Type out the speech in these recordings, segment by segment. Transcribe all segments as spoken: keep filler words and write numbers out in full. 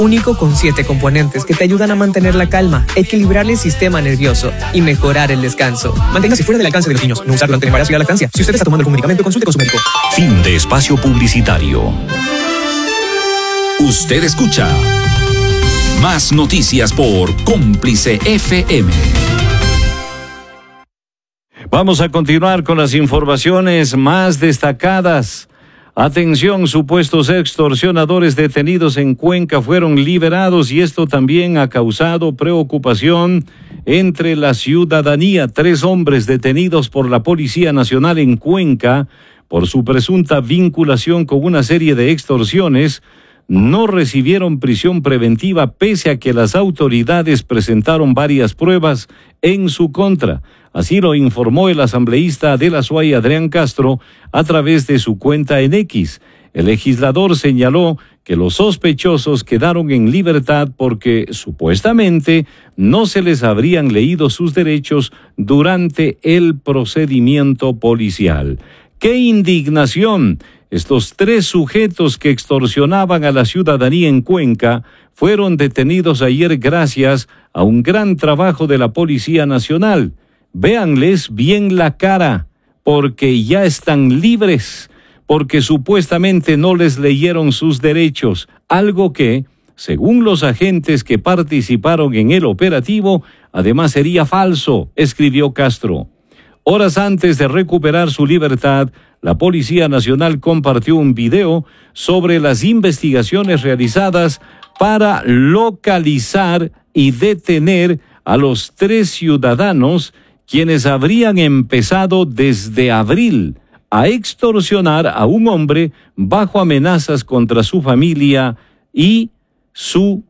Único con siete componentes que te ayudan a mantener la calma, equilibrar el sistema nervioso y mejorar el descanso. Manténgase fuera del alcance de los niños. No usarlo ante el embarazo y la lactancia. Si usted está tomando algún medicamento, consulte con su médico. Fin de espacio publicitario. Usted escucha más noticias por Cómplice F M. Vamos a continuar con las informaciones más destacadas. Atención, supuestos extorsionadores detenidos en Cuenca fueron liberados y esto también ha causado preocupación entre la ciudadanía. Tres hombres detenidos por la Policía Nacional en Cuenca por su presunta vinculación con una serie de extorsiones no recibieron prisión preventiva pese a que las autoridades presentaron varias pruebas en su contra. Así lo informó el asambleísta de la SUAY, Adrián Castro, a través de su cuenta en X. El legislador señaló que los sospechosos quedaron en libertad porque supuestamente no se les habrían leído sus derechos durante el procedimiento policial. ¡Qué indignación! Estos tres sujetos que extorsionaban a la ciudadanía en Cuenca fueron detenidos ayer gracias a un gran trabajo de la Policía Nacional. Véanles bien la cara, porque ya están libres, porque supuestamente no les leyeron sus derechos, algo que, según los agentes que participaron en el operativo, además sería falso, escribió Castro. Horas antes de recuperar su libertad, la Policía Nacional compartió un video sobre las investigaciones realizadas para localizar y detener a los tres ciudadanos quienes habrían empezado desde abril a extorsionar a un hombre bajo amenazas contra su familia y su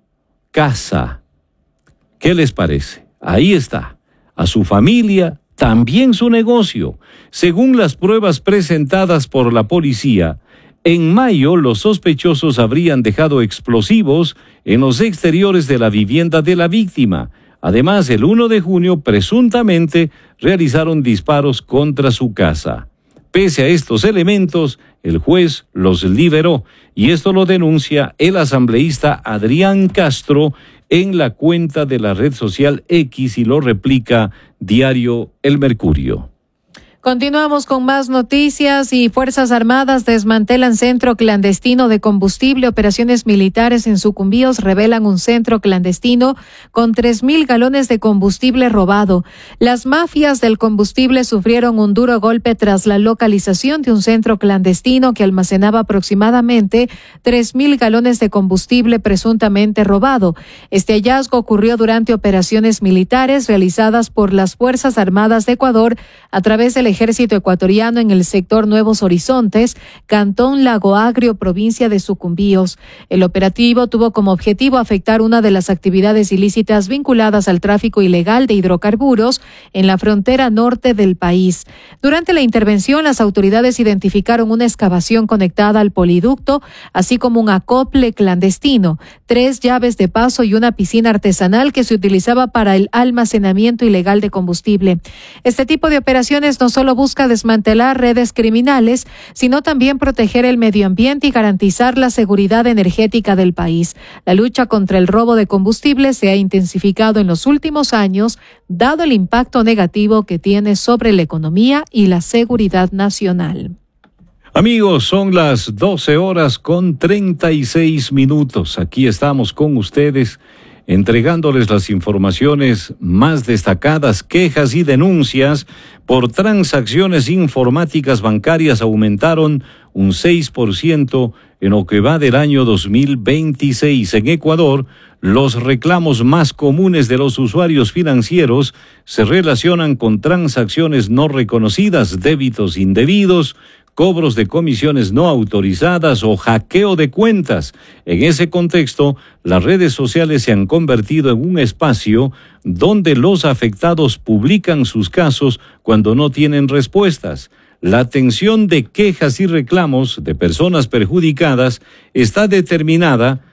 casa. ¿Qué les parece? Ahí está, a su familia, también su negocio. Según las pruebas presentadas por la policía, en mayo los sospechosos habrían dejado explosivos en los exteriores de la vivienda de la víctima. Además, el primero de junio, presuntamente, realizaron disparos contra su casa. Pese a estos elementos, el juez los liberó, y esto lo denuncia el asambleísta Adrián Castro en la cuenta de la red social X y lo replica Diario El Mercurio. Continuamos con más noticias y Fuerzas Armadas desmantelan centro clandestino de combustible. Operaciones militares en Sucumbíos revelan un centro clandestino con tres mil galones de combustible robado. Las mafias del combustible sufrieron un duro golpe tras la localización de un centro clandestino que almacenaba aproximadamente tres mil galones de combustible presuntamente robado. Este hallazgo ocurrió durante operaciones militares realizadas por las Fuerzas Armadas de Ecuador a través del Ejército ecuatoriano en el sector Nuevos Horizontes, Cantón Lago Agrio, provincia de Sucumbíos. El operativo tuvo como objetivo afectar una de las actividades ilícitas vinculadas al tráfico ilegal de hidrocarburos en la frontera norte del país. Durante la intervención, las autoridades identificaron una excavación conectada al poliducto, así como un acople clandestino, tres llaves de paso y una piscina artesanal que se utilizaba para el almacenamiento ilegal de combustible. Este tipo de operaciones no solo busca desmantelar redes criminales, sino también proteger el medio ambiente y garantizar la seguridad energética del país. La lucha contra el robo de combustible se ha intensificado en los últimos años, dado el impacto negativo que tiene sobre la economía y la seguridad nacional. Amigos, son las doce horas con treinta y seis minutos. Aquí estamos con ustedes, entregándoles las informaciones más destacadas. Quejas y denuncias por transacciones informáticas bancarias aumentaron un seis por ciento en lo que va del año dos mil veintiséis. En Ecuador, los reclamos más comunes de los usuarios financieros se relacionan con transacciones no reconocidas, débitos indebidos, cobros de comisiones no autorizadas o hackeo de cuentas. En ese contexto, las redes sociales se han convertido en un espacio donde los afectados publican sus casos cuando no tienen respuestas. La atención de quejas y reclamos de personas perjudicadas está determinada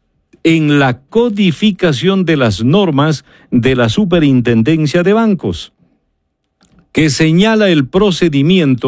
en la codificación de las normas de la Superintendencia de Bancos, que señala el procedimiento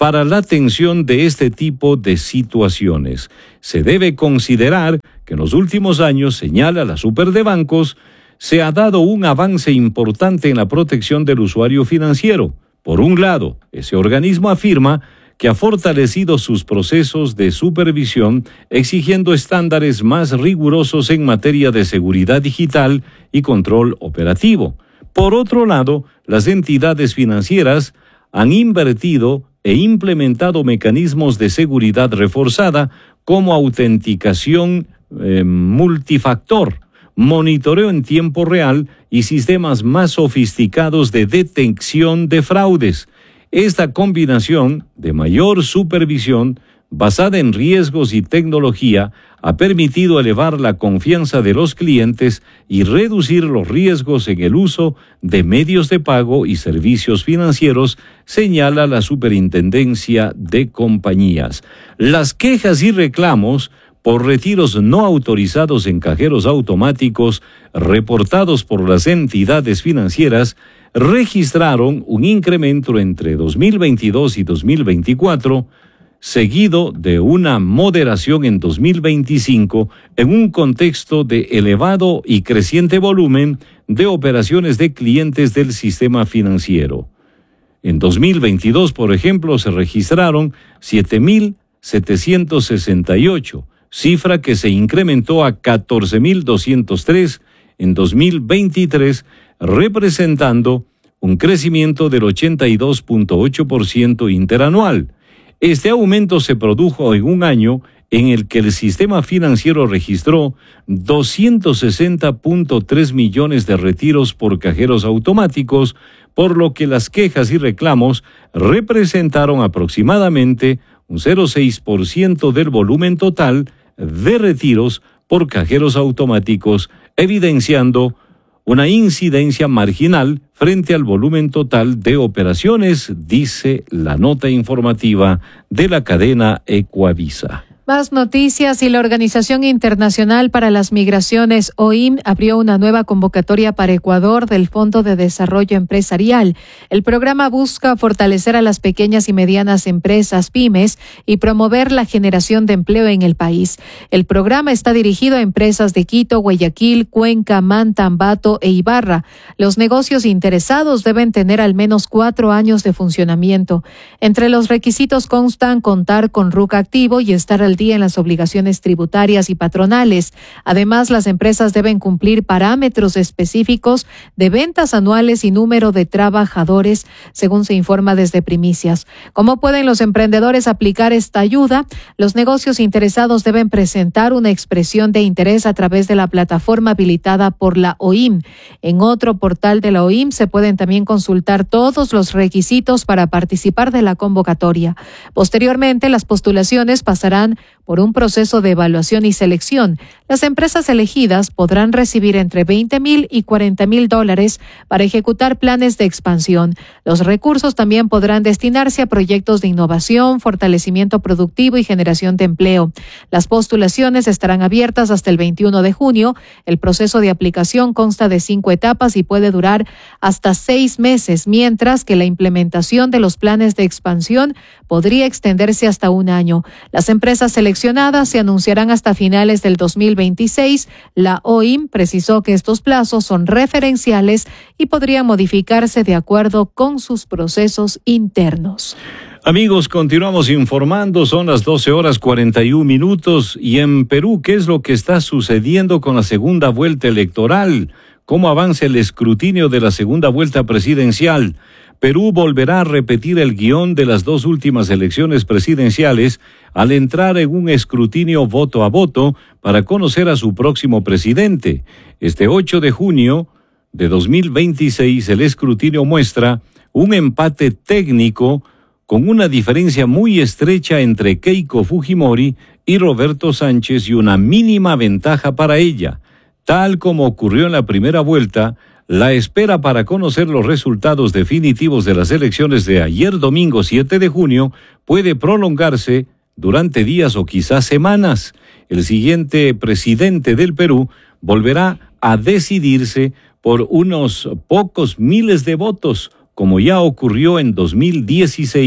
para la atención de este tipo de situaciones. Se debe considerar que en los últimos años, señala la Super de Bancos, se ha dado un avance importante en la protección del usuario financiero. Por un lado, ese organismo afirma que ha fortalecido sus procesos de supervisión, exigiendo estándares más rigurosos en materia de seguridad digital y control operativo. Por otro lado, las entidades financieras han invertido e implementado mecanismos de seguridad reforzada como autenticación eh, multifactor, monitoreo en tiempo real y sistemas más sofisticados de detección de fraudes. Esta combinación de mayor supervisión basada en riesgos y tecnología ha permitido elevar la confianza de los clientes y reducir los riesgos en el uso de medios de pago y servicios financieros, señala la Superintendencia de Compañías. Las quejas y reclamos por retiros no autorizados en cajeros automáticos reportados por las entidades financieras registraron un incremento entre dos mil veintidós y dos mil veinticuatro, seguido de una moderación en dos mil veinticinco en un contexto de elevado y creciente volumen de operaciones de clientes del sistema financiero. En dos mil veintidós, por ejemplo, se registraron siete mil setecientos sesenta y ocho, cifra que se incrementó a catorce mil doscientos tres en dos mil veintitrés, representando un crecimiento del ochenta y dos punto ocho por ciento interanual. Este aumento se produjo en un año en el que el sistema financiero registró doscientos sesenta punto tres millones de retiros por cajeros automáticos, por lo que las quejas y reclamos representaron aproximadamente un cero punto seis por ciento del volumen total de retiros por cajeros automáticos, evidenciando una incidencia marginal frente al volumen total de operaciones, dice la nota informativa de la cadena Ecuavisa. Más noticias. Y la Organización Internacional para las Migraciones, O I M, abrió una nueva convocatoria para Ecuador del Fondo de Desarrollo Empresarial. El programa busca fortalecer a las pequeñas y medianas empresas, pymes, y promover la generación de empleo en el país. El programa está dirigido a empresas de Quito, Guayaquil, Cuenca, Manta, Ambato e Ibarra. Los negocios interesados deben tener al menos cuatro años de funcionamiento. Entre los requisitos constan contar con R U C activo y estar al día en las obligaciones tributarias y patronales. Además, las empresas deben cumplir parámetros específicos de ventas anuales y número de trabajadores, según se informa desde Primicias. ¿Cómo pueden los emprendedores aplicar esta ayuda? Los negocios interesados deben presentar una expresión de interés a través de la plataforma habilitada por la O I M. En otro portal de la O I M se pueden también consultar todos los requisitos para participar de la convocatoria. Posteriormente, las postulaciones pasarán por un proceso de evaluación y selección. Las empresas elegidas podrán recibir entre veinte mil y cuarenta mil dólares para ejecutar planes de expansión. Los recursos también podrán destinarse a proyectos de innovación, fortalecimiento productivo y generación de empleo. Las postulaciones estarán abiertas hasta el veintiuno de junio. El proceso de aplicación consta de cinco etapas y puede durar hasta seis meses, mientras que la implementación de los planes de expansión podría extenderse hasta un año. Las empresas seleccionadas se anunciarán hasta finales del dos mil veintiséis. La O I M precisó que estos plazos son referenciales y podrían modificarse de acuerdo con sus procesos internos. Amigos, continuamos informando, son las doce horas cuarenta y un minutos y en Perú, ¿qué es lo que está sucediendo con la segunda vuelta electoral? ¿Cómo avanza el escrutinio de la segunda vuelta presidencial? Perú volverá a repetir el guión de las dos últimas elecciones presidenciales al entrar en un escrutinio voto a voto para conocer a su próximo presidente. Este ocho de junio de dos mil veintiséis, el escrutinio muestra un empate técnico con una diferencia muy estrecha entre Keiko Fujimori y Roberto Sánchez y una mínima ventaja para ella. Tal como ocurrió en la primera vuelta, la espera para conocer los resultados definitivos de las elecciones de ayer domingo siete de junio puede prolongarse durante días o quizás semanas. El siguiente presidente del Perú volverá a decidirse por unos pocos miles de votos, como ya ocurrió en dos mil dieciséis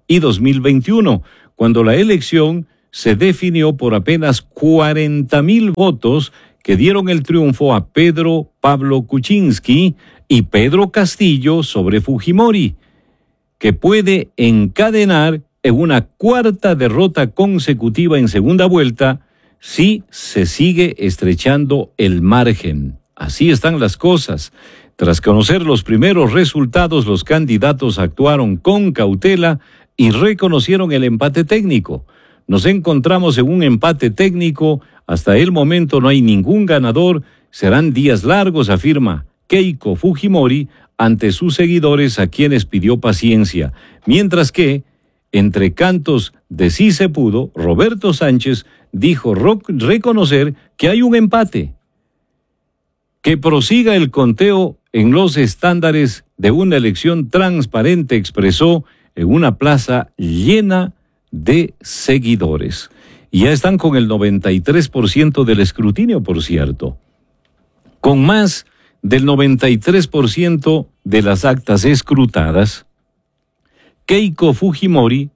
y dos mil veintiuno, cuando la elección se definió por apenas cuarenta mil votos que dieron el triunfo a Pedro Pablo Kuczynski y Pedro Castillo sobre Fujimori, que puede encadenar en una cuarta derrota consecutiva en segunda vuelta si se sigue estrechando el margen. Así están las cosas. Tras conocer los primeros resultados, los candidatos actuaron con cautela y reconocieron el empate técnico. Nos encontramos en un empate técnico. Hasta el momento no hay ningún ganador. Serán días largos, afirma Keiko Fujimori ante sus seguidores, a quienes pidió paciencia. Mientras que, entre cantos de sí se pudo, Roberto Sánchez dijo reconocer que hay un empate. Que prosiga el conteo en los estándares de una elección transparente, expresó en una plaza llena de seguidores. Y ya están con el noventa y tres por ciento del escrutinio, por cierto. Con más del noventa y tres por ciento de las actas escrutadas, Keiko Fujimori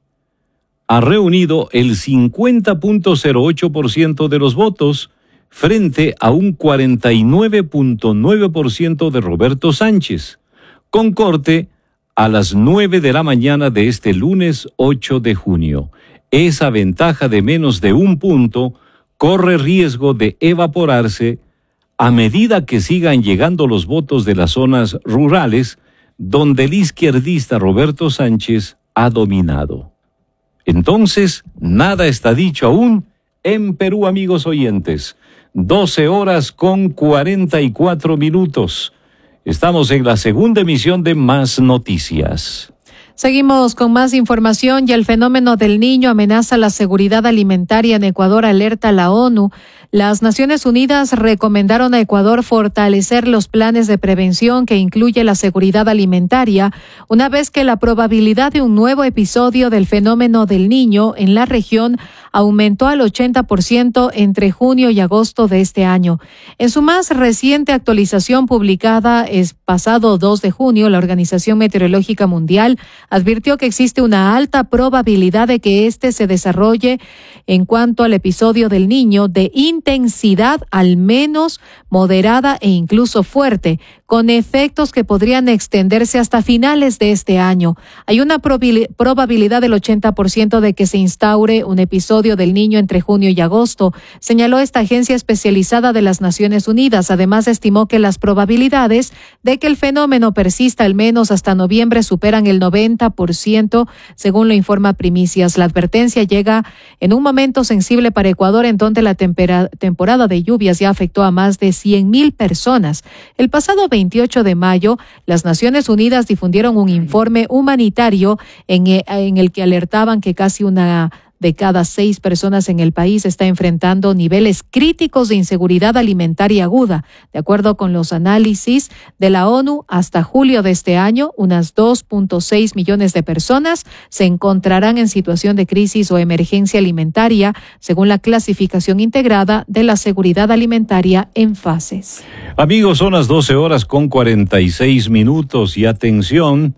ha reunido el cincuenta punto cero ocho por ciento de los votos frente a un cuarenta y nueve punto nueve por ciento de Roberto Sánchez, con corte a las nueve de la mañana de este lunes ocho de junio. Esa ventaja de menos de un punto corre riesgo de evaporarse a medida que sigan llegando los votos de las zonas rurales, donde el izquierdista Roberto Sánchez ha dominado. Entonces, nada está dicho aún en Perú, amigos oyentes. doce horas con cuarenta y cuatro minutos. Estamos en la segunda emisión de Más Noticias. Seguimos con más información. Y el fenómeno del Niño amenaza la seguridad alimentaria en Ecuador, alerta la ONU. Las Naciones Unidas recomendaron a Ecuador fortalecer los planes de prevención que incluye la seguridad alimentaria, una vez que la probabilidad de un nuevo episodio del fenómeno del Niño en la región aumentó al ochenta por ciento entre junio y agosto de este año. En su más reciente actualización publicada el pasado dos de junio, la Organización Meteorológica Mundial advirtió que existe una alta probabilidad de que este se desarrolle en cuanto al episodio del Niño de intensidad al menos moderada e incluso fuerte, con efectos que podrían extenderse hasta finales de este año. Hay una probabilidad del ochenta por ciento de que se instaure un episodio del Niño entre junio y agosto, señaló esta agencia especializada de las Naciones Unidas. Además, estimó que las probabilidades de que el fenómeno persista al menos hasta noviembre superan el noventa por ciento, según lo informa Primicias. La advertencia llega en un momento sensible para Ecuador, en donde la tempera- temporada de lluvias ya afectó a más de cien mil personas. El pasado veintiocho de mayo, las Naciones Unidas difundieron un informe humanitario en, en el que alertaban que casi una de cada seis personas en el país está enfrentando niveles críticos de inseguridad alimentaria aguda. De acuerdo con los análisis de la ONU, hasta julio de este año, unas dos punto seis millones de personas se encontrarán en situación de crisis o emergencia alimentaria, según la clasificación integrada de la seguridad alimentaria en fases. Amigos, son las doce horas con cuarenta y seis minutos y atención,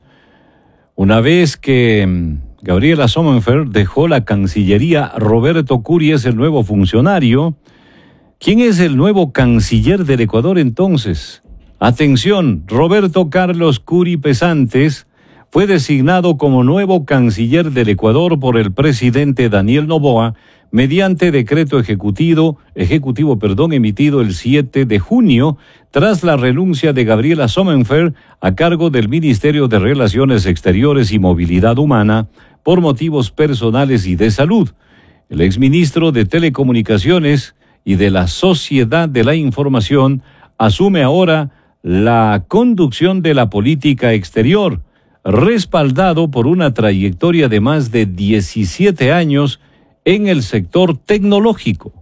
una vez que Gabriela Sommerfeld dejó la Cancillería, Roberto Curi es el nuevo funcionario. ¿Quién es el nuevo canciller del Ecuador entonces? Atención, Roberto Carlos Curi Pesantes fue designado como nuevo canciller del Ecuador por el presidente Daniel Noboa mediante decreto ejecutivo, ejecutivo perdón, emitido el siete de junio, tras la renuncia de Gabriela Sommerfeld a cargo del Ministerio de Relaciones Exteriores y Movilidad Humana por motivos personales y de salud. El exministro de Telecomunicaciones y de la Sociedad de la Información asume ahora la conducción de la política exterior, respaldado por una trayectoria de más de diecisiete años en el sector tecnológico.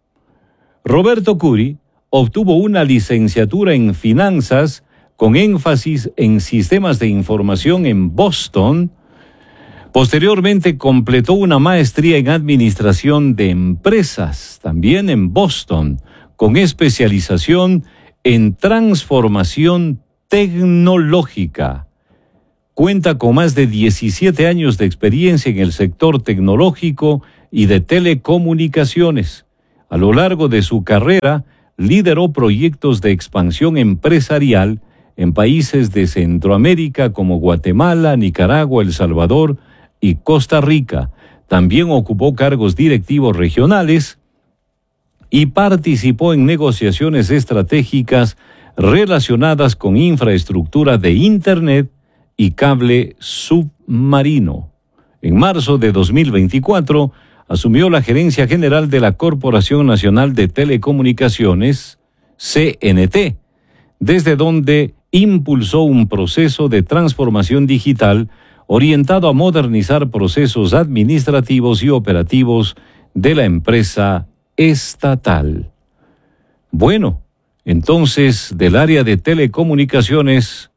Roberto Curi obtuvo una licenciatura en finanzas con énfasis en sistemas de información en Boston. Posteriormente completó una maestría en administración de empresas, también en Boston, con especialización en transformación tecnológica. Cuenta con más de diecisiete años de experiencia en el sector tecnológico y de telecomunicaciones. A lo largo de su carrera, lideró proyectos de expansión empresarial en países de Centroamérica como Guatemala, Nicaragua, El Salvador y Costa Rica. También ocupó cargos directivos regionales y participó en negociaciones estratégicas relacionadas con infraestructura de Internet y cable submarino. En marzo de dos mil veinticuatro, asumió la gerencia general de la Corporación Nacional de Telecomunicaciones, C N T, desde donde impulsó un proceso de transformación digital orientado a modernizar procesos administrativos y operativos de la empresa estatal. Bueno, entonces, del área de telecomunicaciones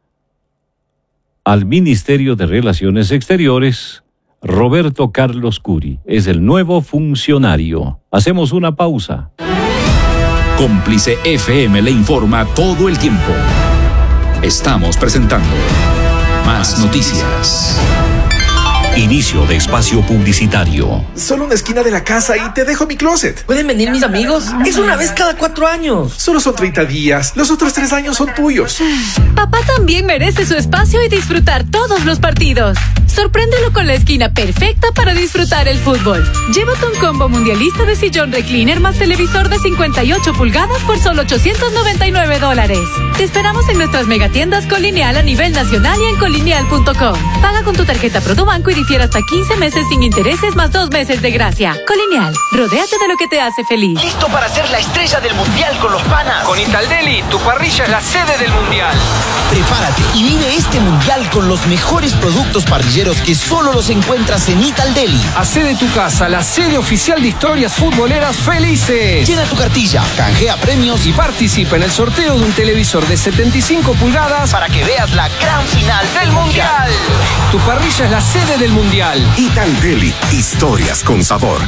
al Ministerio de Relaciones Exteriores, Roberto Carlos Curi es el nuevo funcionario. Hacemos una pausa. Cómplice F M le informa todo el tiempo. Estamos presentando Más Noticias. Inicio de espacio publicitario. Solo una esquina de la casa y te dejo mi closet. ¿Pueden venir mis amigos? Es una vez cada cuatro años. Solo son treinta días. Los otros tres años son tuyos. Papá también merece su espacio y disfrutar todos los partidos. Sorpréndelo con la esquina perfecta para disfrutar el fútbol. Llévate un combo mundialista de sillón recliner más televisor de cincuenta y ocho pulgadas por solo ochocientos noventa y nueve dólares. Te esperamos en nuestras megatiendas Colineal a nivel nacional y en colineal punto com. Paga con tu tarjeta Produbanco y difiere hasta quince meses sin intereses más dos meses de gracia. Colineal, rodéate de lo que te hace feliz. ¿Listo para ser la estrella del mundial con los panas? Con Italdeli, tu parrilla es la sede del mundial. Prepárate y vive este mundial con los mejores productos parrilleros que solo los encuentras en Italdeli. Hacé de tu casa la sede oficial de historias futboleras felices. Llena tu cartilla, canjea premios y participa en el sorteo de un televisor de setenta y cinco pulgadas para que veas la gran final del mundial. Tu parrilla es la sede del mundial. Italdeli, historias con sabor.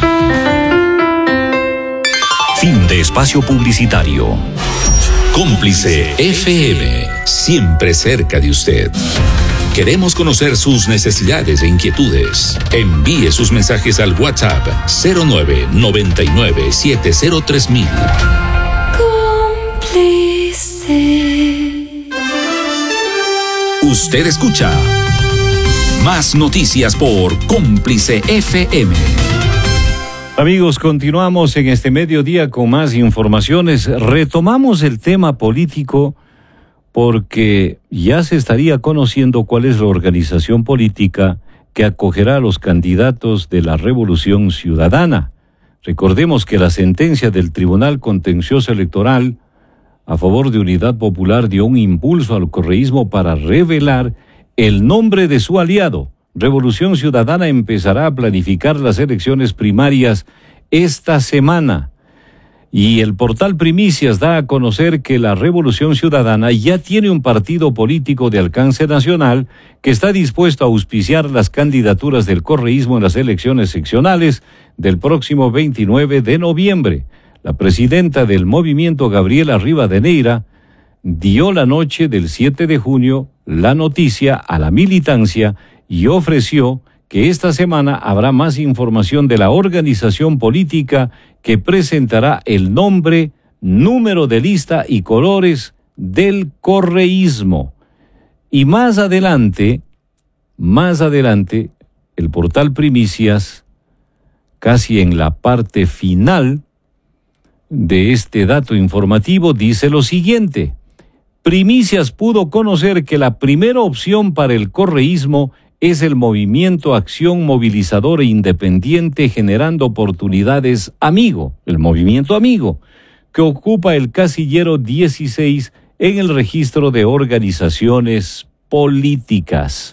Fin de espacio publicitario. Cómplice F M, siempre cerca de usted. Queremos conocer sus necesidades e inquietudes. Envíe sus mensajes al WhatsApp cero nueve noventa y nueve setenta tres mil. Cómplice. Usted escucha Más Noticias por Cómplice F M. Amigos, continuamos en este mediodía con más informaciones. Retomamos el tema político porque ya se estaría conociendo cuál es la organización política que acogerá a los candidatos de la Revolución Ciudadana. Recordemos que la sentencia del Tribunal Contencioso Electoral a favor de Unidad Popular dio un impulso al correísmo para revelar el nombre de su aliado. Revolución Ciudadana empezará a planificar las elecciones primarias esta semana. Y el portal Primicias da a conocer que la Revolución Ciudadana ya tiene un partido político de alcance nacional que está dispuesto a auspiciar las candidaturas del correísmo en las elecciones seccionales del próximo veintinueve de noviembre. La presidenta del movimiento, Gabriela Rivadeneira, dio la noche del siete de junio la noticia a la militancia y ofreció que esta semana habrá más información de la organización política que presentará el nombre, número de lista y colores del correísmo. Y más adelante, más adelante, el portal Primicias, casi en la parte final de este dato informativo, dice lo siguiente: Primicias pudo conocer que la primera opción para el correísmo es el movimiento Acción Movilizadora Independiente Generando Oportunidades Amigo, el movimiento Amigo, que ocupa el casillero dieciséis en el registro de organizaciones políticas.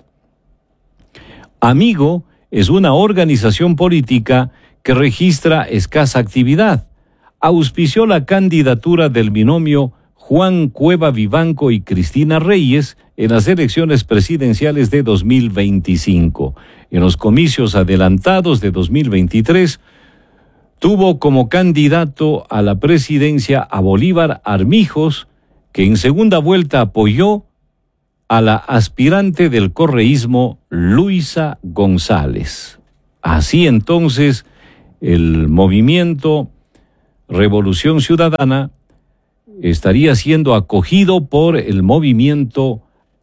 Amigo es una organización política que registra escasa actividad. Auspició la candidatura del binomio Juan Cueva Vivanco y Cristina Reyes en las elecciones presidenciales de dos mil veinticinco. En los comicios adelantados de dos mil veintitrés, tuvo como candidato a la presidencia a Bolívar Armijos, que en segunda vuelta apoyó a la aspirante del correísmo Luisa González. Así entonces, el movimiento Revolución Ciudadana estaría siendo acogido por el movimiento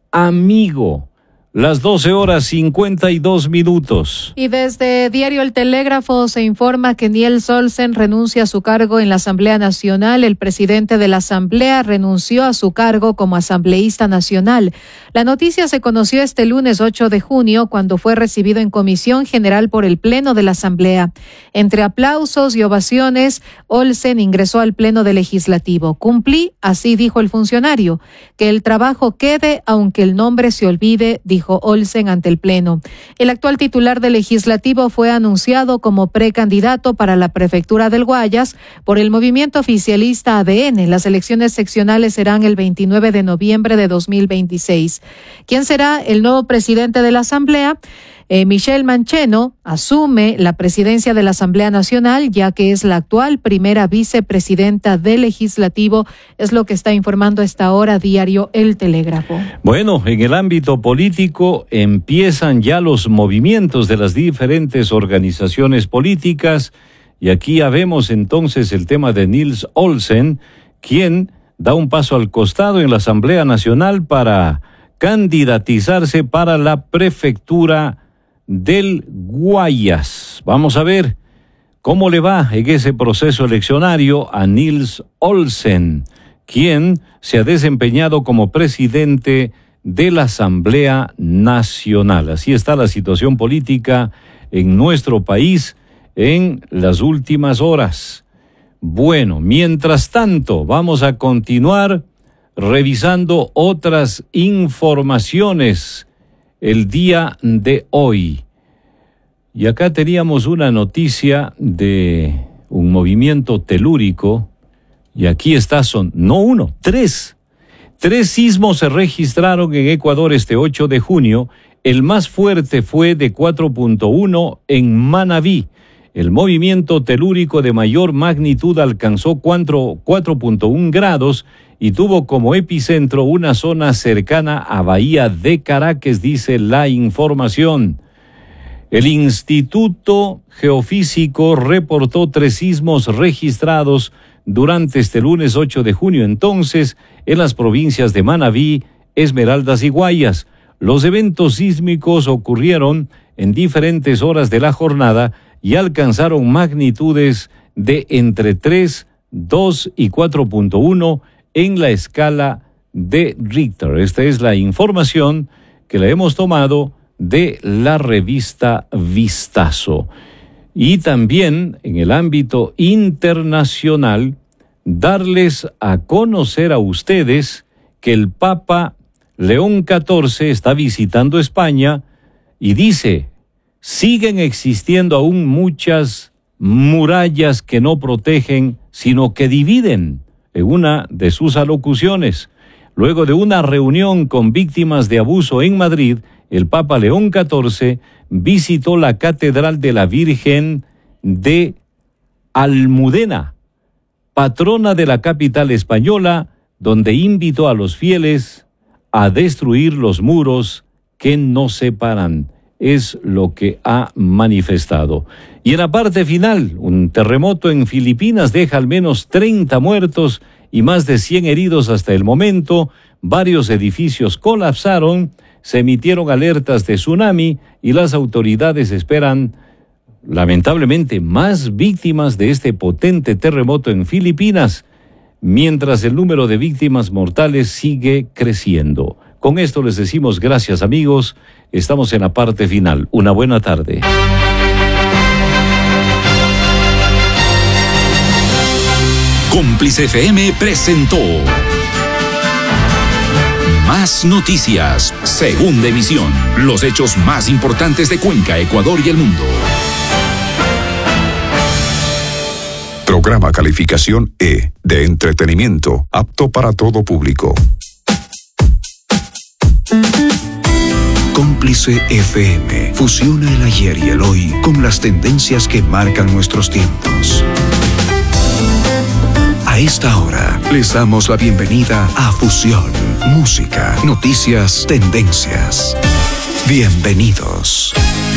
Amigo. Las doce horas cincuenta y dos minutos. Y desde Diario El Telégrafo se informa que Niels Olsen renuncia a su cargo en la Asamblea Nacional. El presidente de la Asamblea renunció a su cargo como asambleísta nacional. La noticia se conoció este lunes ocho de junio cuando fue recibido en comisión general por el Pleno de la Asamblea. Entre aplausos y ovaciones, Olsen ingresó al Pleno del Legislativo. Cumplí, así dijo el funcionario, que el trabajo quede aunque el nombre se olvide, dijo Olsen ante el Pleno. El actual titular del Legislativo fue anunciado como precandidato para la prefectura del Guayas por el movimiento oficialista A D N. Las elecciones seccionales serán el veintinueve de noviembre de dos mil veintiséis. ¿Quién será el nuevo presidente de la Asamblea? Eh, Michelle Mancheno asume la presidencia de la Asamblea Nacional, ya que es la actual primera vicepresidenta del Legislativo, es lo que está informando a esta hora Diario El Telégrafo. Bueno, en el ámbito político empiezan ya los movimientos de las diferentes organizaciones políticas, y aquí ya vemos entonces el tema de Niels Olsen, quien da un paso al costado en la Asamblea Nacional para candidatizarse para la prefectura del Guayas. Vamos a ver cómo le va en ese proceso eleccionario a Niels Olsen, quien se ha desempeñado como presidente de la Asamblea Nacional. Así está la situación política en nuestro país en las últimas horas. Bueno, mientras tanto, vamos a continuar revisando otras informaciones el día de hoy. Y acá teníamos una noticia de un movimiento telúrico, y aquí está, son, no uno, tres. Tres sismos se registraron en Ecuador este ocho de junio. El más fuerte fue de cuatro punto uno en Manabí. El movimiento telúrico de mayor magnitud alcanzó cuatro punto uno grados y tuvo como epicentro una zona cercana a Bahía de Caracas, dice la información. El Instituto Geofísico reportó tres sismos registrados durante este lunes ocho de junio, entonces, en las provincias de Manabí, Esmeraldas y Guayas. Los eventos sísmicos ocurrieron en diferentes horas de la jornada y alcanzaron magnitudes de entre tres, dos y cuatro punto uno en la escala de Richter. Esta es la información que la hemos tomado de la revista Vistazo. Y también en el ámbito internacional, darles a conocer a ustedes que el Papa León catorce está visitando España y dice: siguen existiendo aún muchas murallas que no protegen, sino que dividen, en una de sus alocuciones. Luego de una reunión con víctimas de abuso en Madrid, el Papa León catorce visitó la Catedral de la Virgen de Almudena, patrona de la capital española, donde invitó a los fieles a destruir los muros que nos separan. Es lo que ha manifestado. Y en la parte final, un terremoto en Filipinas deja al menos treinta muertos y más de cien heridos hasta el momento. Varios edificios colapsaron, se emitieron alertas de tsunami y las autoridades esperan, lamentablemente, más víctimas de este potente terremoto en Filipinas, mientras el número de víctimas mortales sigue creciendo. Con esto les decimos gracias, amigos. Estamos en la parte final. Una buena tarde. Cómplice F M presentó Más Noticias, segunda emisión. Los hechos más importantes de Cuenca, Ecuador y el mundo. Programa calificación E, de entretenimiento, apto para todo público. Cómplice F M fusiona el ayer y el hoy con las tendencias que marcan nuestros tiempos. A esta hora les damos la bienvenida a Fusión. música, noticias, tendencias. Bienvenidos.